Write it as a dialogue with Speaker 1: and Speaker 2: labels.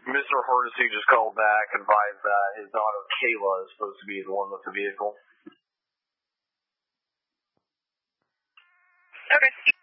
Speaker 1: Mr. Hardesty just called back and advised that his daughter Kayla is supposed to be the one with the vehicle.
Speaker 2: Okay.